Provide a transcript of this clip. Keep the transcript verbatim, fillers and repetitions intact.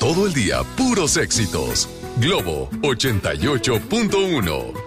Todo el día, puros éxitos. Globo ochenta y ocho punto uno.